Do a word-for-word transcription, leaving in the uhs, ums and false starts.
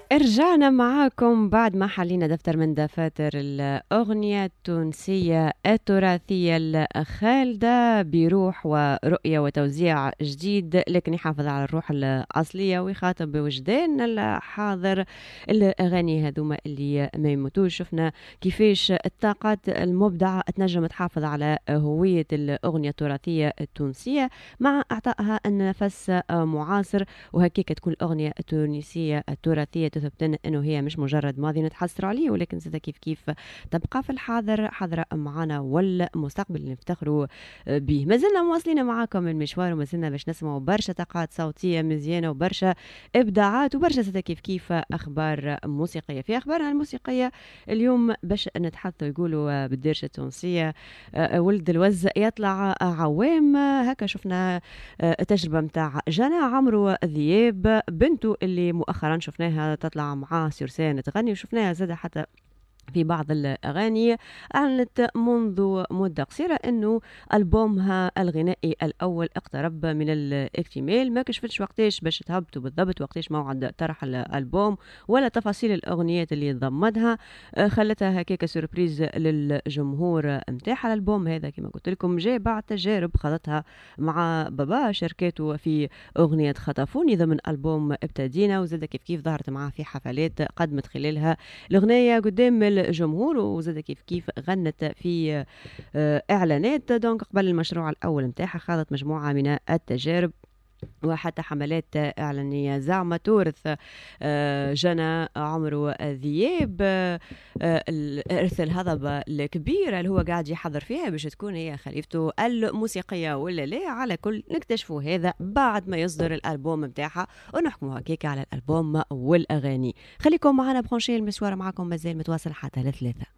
رجعنا معاكم بعد ما حلينا دفتر من دفاتر الأغنية التونسية التراثية الخالدة بروح ورؤية وتوزيع جديد، لكن يحافظ على الروح الأصلية ويخاطب بوجدان الحاضر. الأغاني هذوما اللي ما يموتوش، شفنا كيفاش الطاقات المبدعة تنجم تحافظ على هوية الأغنية التراثية التونسية مع إعطائها النفس معاصر، وهكيك تكون الأغنية التونسية التراثية تثبت لنا انه هي مش مجرد ماضي نتحسر عليه، ولكن زاد كيف كيف تبقى في الحاضر حاضرة معنا والمستقبل اللي نفتخروا به. ما زلنا مواصلين معاكم المشوار، وما زلنا باش نسمعوا برشا طاقات صوتية مزيانة وبرشا ابداعات وبرشا زاد كيف كيف اخبار موسيقية. في اخبارنا الموسيقية اليوم باش نتحدثوا، يقولوا بالدرجة التونسية ولد الوز يطلع عوام. هكا شفنا التجربة متاع جنى عمرو ذياب بنته اللي مؤخرا شفناها تطلع معاه سيرسان تغني، وشفناها زادة حتى في بعض الأغاني. أعلنت منذ مدة قصيرة أنه ألبومها الغنائي الأول اقترب من الاكتمال. ما كشفتش وقتاش باش تهبطوا بالضبط، وقتاش موعد طرح الألبوم ولا تفاصيل الأغنيات اللي ضمدها. خلتها هكاك سوربريز للجمهور متاعها. الألبوم هذا كما قلت لكم جاء بعد تجارب خاضتها مع بابا شاركته في أغنية خطفوني ضمن ألبوم ابتدينا، وزاد كيف كيف ظهرت معاه في حفلات قدمت خلالها الأغنية قدام الجمهور، وزاد كيف كيف غنت في اعلانات. دونك قبل المشروع الاول نتاعها خاضت مجموعه من التجارب وحتى حملات إعلانية زعما تورث جنى عمرو ذياب الإرث الهضبة الكبيرة اللي هو قاعد يحضر فيها باش تكون هي خليفته الموسيقية ولا لا. على كل نكتشفوا هذا بعد ما يصدر الألبوم متاعها ونحكموا هكيك على الألبوم والأغاني. خليكم معنا برونشي المسوار معكم مازال متواصل حتى لثلاثة.